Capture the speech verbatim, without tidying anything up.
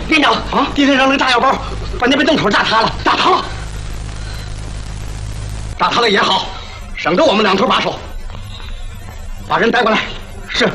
连长啊，地雷上那个炸药包把那边洞口炸塌了，炸塌了，炸塌了也好，省得我们两头把守。把人带过来。